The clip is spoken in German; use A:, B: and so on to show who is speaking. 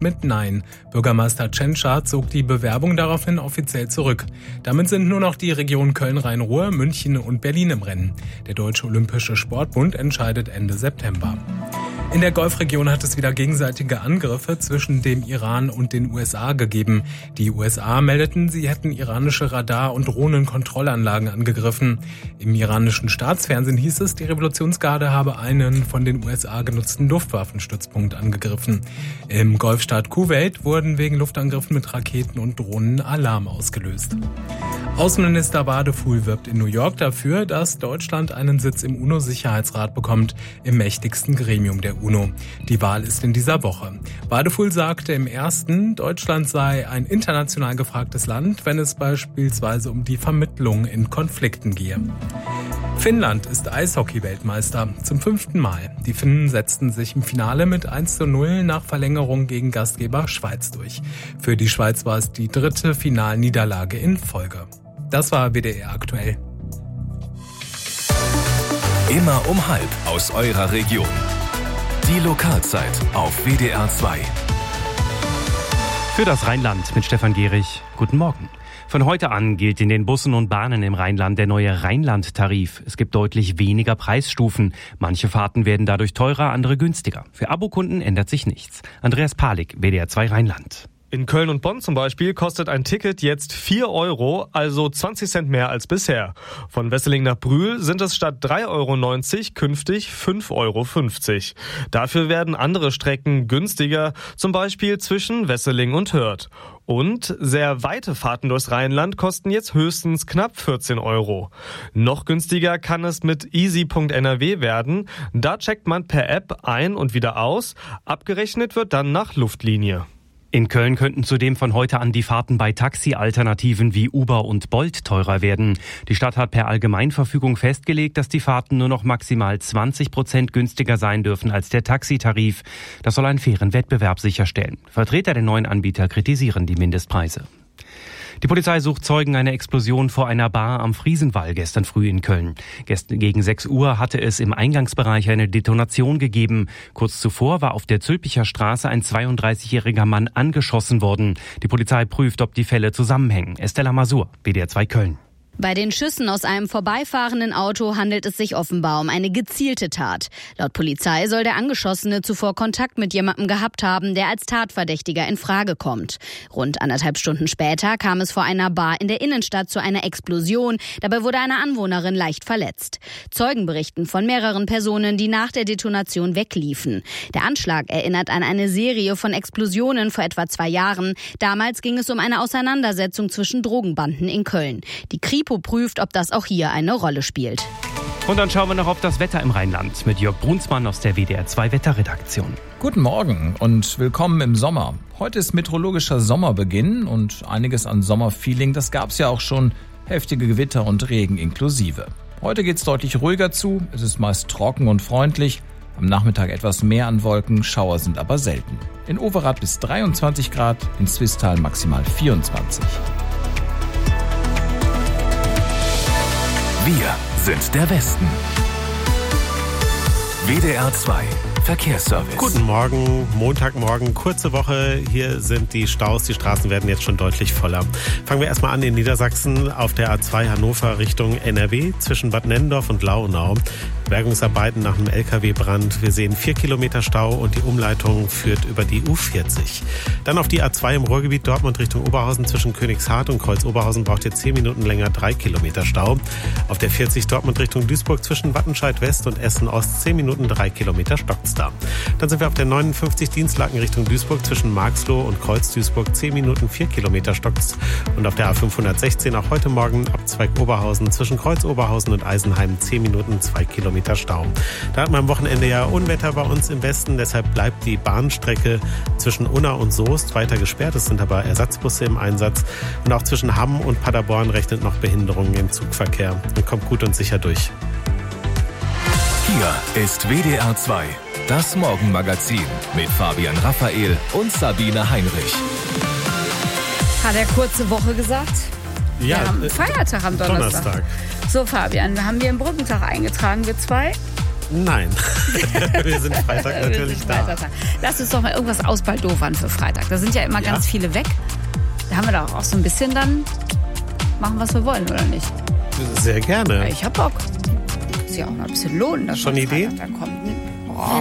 A: mit Nein. Bürgermeister Tschentscher zog die Bewerbung daraufhin offiziell zurück. Damit sind nur noch die Regionen Köln-Rhein-Ruhr, München und Berlin im Rennen. Der Deutsche Olympische Sportbund entscheidet Ende September. In der Golfregion hat es wieder gegenseitige Angriffe zwischen dem Iran und den USA gegeben. Die USA meldeten, sie hätten iranische Radar- und Drohnenkontrollanlagen angegriffen. Im iranischen Staatsfernsehen hieß es, die Revolutionsgarde habe einen von den USA genutzten Luftwaffenstützpunkt angegriffen. Im Golfstaat Kuwait wurden wegen Luftangriffen mit Raketen und Drohnen Alarm ausgelöst. Außenminister Wadefuhl wirbt in New York dafür, dass Deutschland einen Sitz im UNO-Sicherheitsrat bekommt, im mächtigsten Gremium der UNO. Die Wahl ist in dieser Woche. Wadefuhl sagte im ersten, Deutschland sei ein international gefragtes Land, wenn es beispielsweise um die Vermittlung in Konflikten gehe. Finnland ist Eishockey-Weltmeister zum 5. Mal. Die Finnen setzten sich im Finale mit 1:0 nach Verlängerung gegen Gastgeber Schweiz durch. Für die Schweiz war es die 3. Finalniederlage in Folge. Das war WDR aktuell.
B: Immer um 12 aus eurer Region. Die Lokalzeit auf WDR 2.
C: Für das Rheinland mit Stefan Gehrig. Guten Morgen. Von heute an gilt in den Bussen und Bahnen im Rheinland der neue Rheinland-Tarif. Es gibt deutlich weniger Preisstufen. Manche Fahrten werden dadurch teurer, andere günstiger. Für Abokunden ändert sich nichts. Andreas Palik, WDR 2 Rheinland.
D: In Köln und Bonn zum Beispiel kostet ein Ticket jetzt 4 €, also 20 Cent mehr als bisher. Von Wesseling nach Brühl sind es statt 3,90 € künftig 5,50 €. Dafür werden andere Strecken günstiger, zum Beispiel zwischen Wesseling und Hürth. Und sehr weite Fahrten durchs Rheinland kosten jetzt höchstens knapp 14 €. Noch günstiger kann es mit easy.nrw werden. Da checkt man per App ein und wieder aus. Abgerechnet wird dann nach Luftlinie.
C: In Köln könnten zudem von heute an die Fahrten bei Taxi-Alternativen wie Uber und Bolt teurer werden. Die Stadt hat per Allgemeinverfügung festgelegt, dass die Fahrten nur noch maximal 20% günstiger sein dürfen als der Taxitarif. Das soll einen fairen Wettbewerb sicherstellen. Vertreter der neuen Anbieter kritisieren die Mindestpreise. Die Polizei sucht Zeugen einer Explosion vor einer Bar am Friesenwall gestern früh in Köln. Gegen 6 Uhr hatte es im Eingangsbereich eine Detonation gegeben. Kurz zuvor war auf der Zülpicher Straße ein 32-jähriger Mann angeschossen worden. Die Polizei prüft, ob die Fälle zusammenhängen. Estella Masur, WDR 2 Köln.
E: Bei den Schüssen aus einem vorbeifahrenden Auto handelt es sich offenbar um eine gezielte Tat. Laut Polizei soll der Angeschossene zuvor Kontakt mit jemandem gehabt haben, der als Tatverdächtiger in Frage kommt. Rund 1,5 Stunden später kam es vor einer Bar in der Innenstadt zu einer Explosion. Dabei wurde eine Anwohnerin leicht verletzt. Zeugen berichten von mehreren Personen, die nach der Detonation wegliefen. Der Anschlag erinnert an eine Serie von Explosionen vor etwa 2 Jahren. Damals ging es um eine Auseinandersetzung zwischen Drogenbanden in Köln. Die Kripo prüft, ob das auch hier eine Rolle spielt.
C: Und dann schauen wir noch auf das Wetter im Rheinland mit Jörg Brunsmann aus der WDR 2 Wetterredaktion.
F: Guten Morgen und willkommen im Sommer. Heute ist meteorologischer Sommerbeginn und einiges an Sommerfeeling, das gab's ja auch schon, heftige Gewitter und Regen inklusive. Heute geht's deutlich ruhiger zu, es ist meist trocken und freundlich. Am Nachmittag etwas mehr an Wolken, Schauer sind aber selten. In Overath bis 23 Grad, in Swisttal maximal 24.
B: Wir sind der Westen. WDR 2 Verkehrsservice.
G: Guten Morgen, Montagmorgen, kurze Woche. Hier sind die Staus, die Straßen werden jetzt schon deutlich voller. Fangen wir erstmal an in Niedersachsen auf der A2 Hannover Richtung NRW zwischen Bad Nennendorf und Launau. Bergungsarbeiten nach einem LKW-Brand. Wir sehen 4 Kilometer Stau und die Umleitung führt über die U40. Dann auf die A2 im Ruhrgebiet Dortmund Richtung Oberhausen zwischen Königshardt und Kreuz-Oberhausen braucht ihr 10 Minuten länger, 3 Kilometer Stau. Auf der 40 Dortmund Richtung Duisburg zwischen Wattenscheid West und Essen Ost 10 Minuten, 3 Kilometer stockt's da. Dann sind wir auf der 59 Dienstlaken Richtung Duisburg zwischen Marxloh und Kreuz-Duisburg 10 Minuten, 4 Kilometer stockt's. Und auf der A516 auch heute Morgen Abzweig Oberhausen zwischen Kreuz-Oberhausen und Eisenheim 10 Minuten, 2 Kilometer Stau. Da hatten wir am Wochenende ja Unwetter bei uns im Westen, deshalb bleibt die Bahnstrecke zwischen Unna und Soest weiter gesperrt. Es sind aber Ersatzbusse im Einsatz. Und auch zwischen Hamm und Paderborn rechnet noch Behinderungen im Zugverkehr. Und kommt gut und sicher durch.
B: Hier ist WDR 2, das Morgenmagazin mit Fabian Raphael und Sabine Heinrich.
H: Hat er kurze Woche gesagt?
G: Ja,
H: wir haben Feiertag am Donnerstag. So Fabian, wir haben dir einen Brückentag eingetragen, wir zwei.
G: Nein. Wir sind Freitag natürlich da.
H: Lass uns doch mal irgendwas ausbaldowern für Freitag. Da sind ja immer ganz viele weg. Da haben wir doch auch so ein bisschen dann machen, was wir wollen, oder nicht?
G: Sehr gerne.
H: Ich hab Bock. Muss ja auch mal ein bisschen lohnen. Dass
G: schon eine Idee?
H: Dann kommt.